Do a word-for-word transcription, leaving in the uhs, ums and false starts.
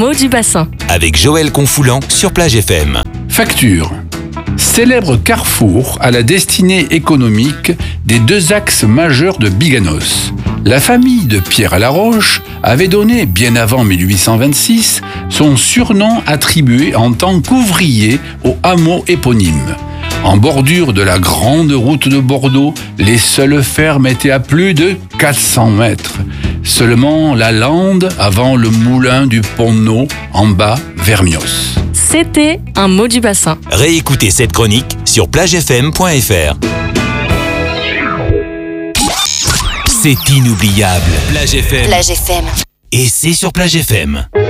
mot du bassin. Avec Joël Confoulant sur Plage F M. Facture. Célèbre carrefour à la destinée économique des deux axes majeurs de Biganos. La famille de Pierre à la Roche avait donné, bien avant mille huit cent vingt-six, son surnom attribué en tant qu'ouvrier au hameau éponyme. En bordure de la grande route de Bordeaux, les seules fermes étaient à plus de quatre cents mètres. Seulement la lande avant le moulin du Pont-Neau, en bas, Vergnios. C'était un mot du bassin. Réécoutez cette chronique sur plage f m point f r. C'est inoubliable. Plage F M. Plage F M. Et c'est sur Plage F M.